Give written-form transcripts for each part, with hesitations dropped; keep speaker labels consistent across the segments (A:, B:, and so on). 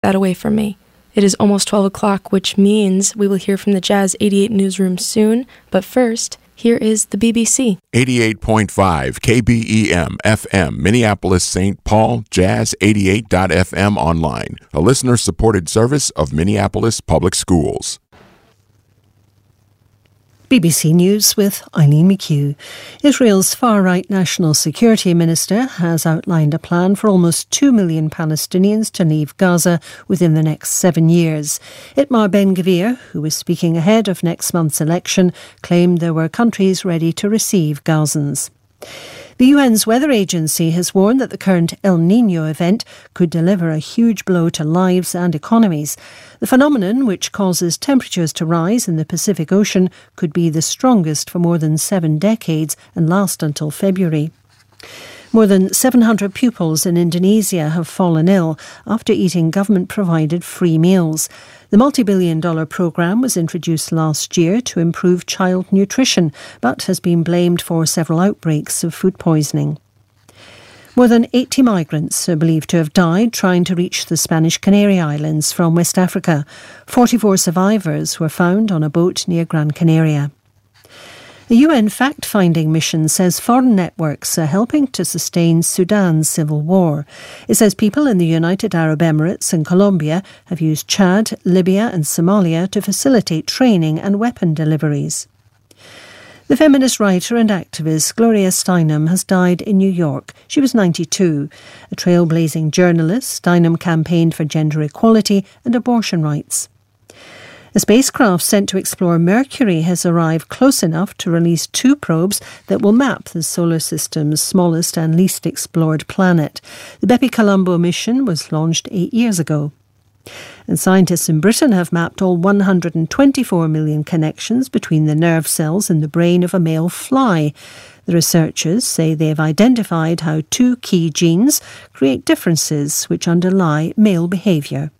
A: that away from me. It is almost 12 o'clock, which means we will hear from the Jazz 88 newsroom soon. But first, here is the BBC.
B: 88.5 KBEM FM, Minneapolis, St. Paul, Jazz 88.fm online, a listener-supported service of Minneapolis Public Schools.
C: BBC News with Eileen McHugh. Israel's far-right National Security Minister has outlined a plan for almost 2 million Palestinians to leave Gaza within the next 7 years. Itamar Ben-Gvir, who is speaking ahead of next month's election, claimed there were countries ready to receive Gazans. The UN's weather agency has warned that the current El Niño event could deliver a huge blow to lives and economies. The phenomenon, which causes temperatures to rise in the Pacific Ocean, could be the strongest for more than 7 decades and last until February. More than 700 pupils in Indonesia have fallen ill after eating government-provided free meals. The multi-billion-dollar programme was introduced last year to improve child nutrition, but has been blamed for several outbreaks of food poisoning. More than 80 migrants are believed to have died trying to reach the Spanish Canary Islands from West Africa. 44 survivors were found on a boat near Gran Canaria. A UN fact-finding mission says foreign networks are helping to sustain Sudan's civil war. It says people in the United Arab Emirates and Colombia have used Chad, Libya and Somalia to facilitate training and weapon deliveries. The feminist writer and activist Gloria Steinem has died in New York. She was 92. A trailblazing journalist, Steinem campaigned for gender equality and abortion rights. A spacecraft sent to explore Mercury has arrived close enough to release 2 probes that will map the solar system's smallest and least explored planet. The Bepi-Colombo mission was launched 8 years ago. And scientists in Britain have mapped all 124 million connections between the nerve cells in the brain of a male fly. The researchers say they have identified how 2 key genes create differences which underlie male behaviour.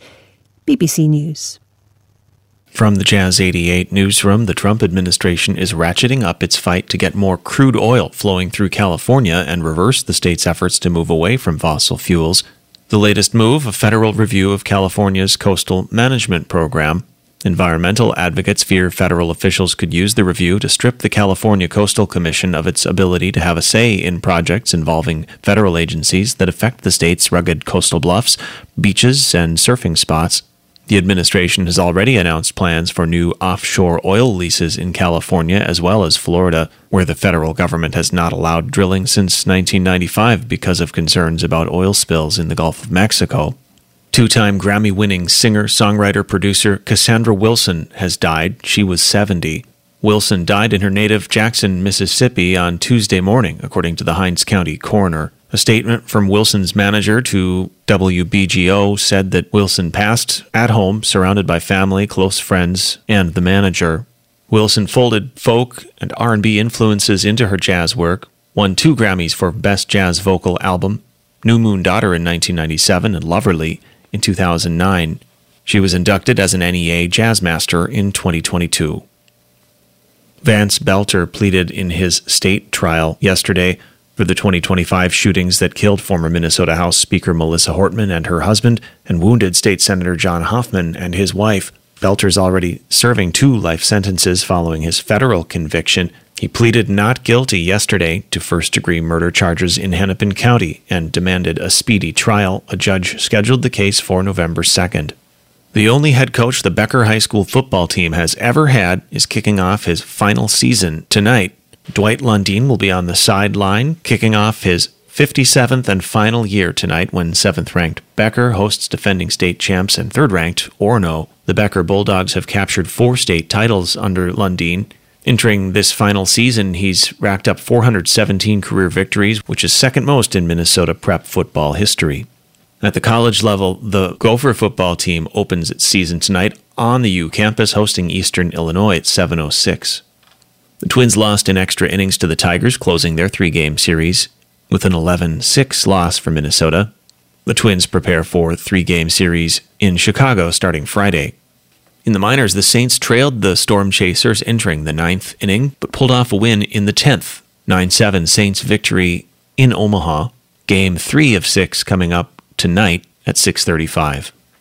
C: BBC News.
D: From the Jazz 88 newsroom, the Trump administration is ratcheting up its fight to get more crude oil flowing through California and reverse the state's efforts to move away from fossil fuels. The latest move, a federal review of California's coastal management program. Environmental advocates fear federal officials could use the review to strip the California Coastal Commission of its ability to have a say in projects involving federal agencies that affect the state's rugged coastal bluffs, beaches, and surfing spots. The administration has already announced plans for new offshore oil leases in California as well as Florida, where the federal government has not allowed drilling since 1995 because of concerns about oil spills in the Gulf of Mexico. 2-time Grammy-winning singer, songwriter, producer Cassandra Wilson has died. She was 70. Wilson died in her native Jackson, Mississippi on Tuesday morning, according to the Hinds County coroner. A statement from Wilson's manager to WBGO said that Wilson passed at home, surrounded by family, close friends, and the manager. Wilson folded folk and R&B influences into her jazz work, won 2 Grammys for Best Jazz Vocal Album, New Moon Daughter in 1997 and Loverly in 2009. She was inducted as an NEA Jazz Master in 2022. Vance Belter pleaded in his state trial yesterday for the 2025 shootings that killed former Minnesota House Speaker Melissa Hortman and her husband and wounded State Senator John Hoffman and his wife. Belter's already serving 2 life sentences following his federal conviction. He pleaded not guilty yesterday to first-degree murder charges in Hennepin County and demanded a speedy trial. A judge scheduled the case for November 2nd. The only head coach the Becker High School football team has ever had is kicking off his final season tonight. Dwight Lundeen will be on the sideline, kicking off his 57th and final year tonight when 7th-ranked Becker hosts defending state champs and 3rd-ranked Orono. The Becker Bulldogs have captured 4 state titles under Lundeen. Entering this final season, he's racked up 417 career victories, which is second most in Minnesota prep football history. At the college level, the Gopher football team opens its season tonight on the U campus, hosting Eastern Illinois at 7:06. The Twins lost in extra innings to the Tigers, closing their 3-game series with an 11-6 loss for Minnesota. The Twins prepare for a 3-game series in Chicago starting Friday. In the minors, the Saints trailed the Storm Chasers entering the 9th inning, but pulled off a win in the 10th. 9-7 Saints victory in Omaha. Game 3 of 6 coming up tonight at 6:35.